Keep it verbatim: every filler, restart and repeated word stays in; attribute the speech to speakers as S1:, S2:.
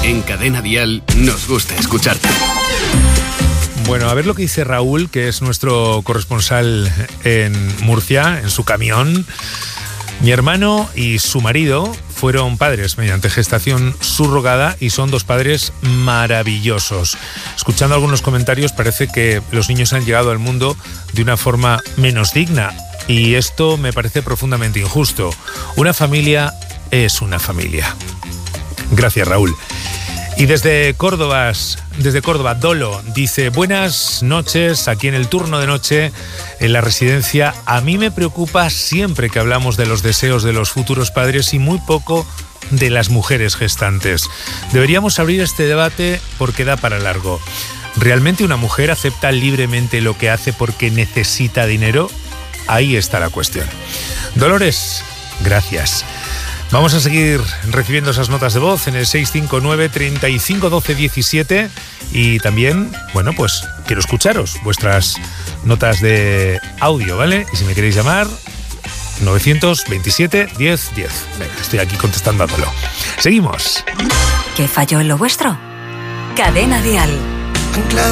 S1: En Cadena Dial nos gusta escucharte.
S2: Bueno, a ver lo que dice Raúl, que es nuestro corresponsal en Murcia, en su camión. Mi hermano y su marido fueron padres mediante gestación subrogada y son dos padres maravillosos. Escuchando algunos comentarios parece que los niños han llegado al mundo de una forma menos digna y esto me parece profundamente injusto. Una familia es una familia. Gracias, Raúl. Y desde Córdoba, desde Córdoba, Dolo dice: buenas noches, aquí en el turno de noche en la residencia. A mí me preocupa siempre que hablamos de los deseos de los futuros padres y muy poco de las mujeres gestantes. Deberíamos abrir este debate porque da para largo. ¿Realmente una mujer acepta libremente lo que hace porque necesita dinero? Ahí está la cuestión. Dolores, gracias. Vamos a seguir recibiendo esas notas de voz en el seis cinco nueve, treinta y cinco, doce, diecisiete y también, bueno, pues quiero escucharos vuestras notas de audio, ¿vale? Y si me queréis llamar, novecientos veintisiete, diez, diez. Venga, estoy aquí contestándolo. Seguimos.
S3: ¿Qué falló en lo vuestro? Cadena Dial.